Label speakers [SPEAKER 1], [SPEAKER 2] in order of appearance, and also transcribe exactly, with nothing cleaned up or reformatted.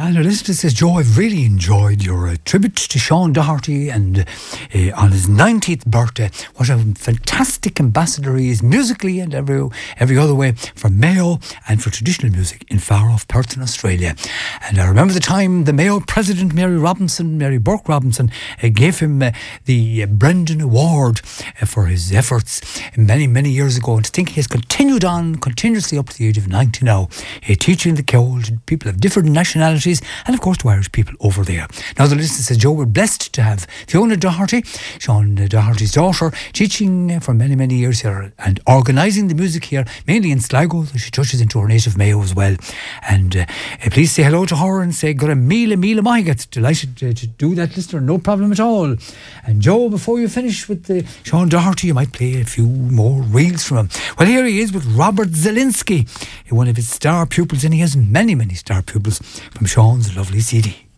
[SPEAKER 1] And our listener says, Joe, I've really enjoyed your uh, tribute to Sean Doherty and uh, on his ninetieth birthday. What a fantastic ambassador he is musically and every every other way for Mayo and for traditional music in far off Perth in Australia. And I remember the time the Mayo president, Mary Robinson, Mary Burke Robinson, uh, gave him uh, the uh, Brendan Award uh, for his efforts many, many years ago. And to think he has continued on continuously up to the age of ninety now, uh, teaching the Cole to people of different nationalities and of course to Irish people over there. Now the listener says, Joe, we're blessed to have Fiona Doherty, Sean Doherty's daughter, teaching for many, many years here and organising the music here, mainly in Sligo. She touches into her native Mayo as well. And uh, please say hello to her and say, Gura Mila Mila Maigat. Delighted to, to do that, listener, no problem at all. And Joe, before you finish with the Sean Doherty, you might play a few more reels from him. Well, here he is with Robert Zielinski, one of his star pupils, and he has many, many star pupils from Sean's lovely C D.